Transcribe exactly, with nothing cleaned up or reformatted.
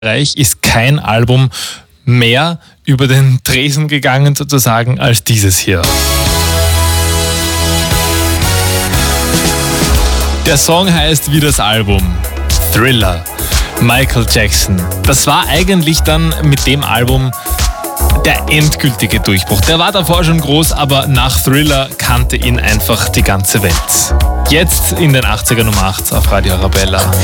Österreich ist kein Album mehr über den Tresen gegangen sozusagen als dieses hier. Der Song heißt wie das Album, Thriller, Michael Jackson. Das war eigentlich dann mit dem Album der endgültige Durchbruch. Der war davor schon groß, aber nach Thriller kannte ihn einfach die ganze Welt. Jetzt in den achtziger Nummer acht auf Radio Arabella.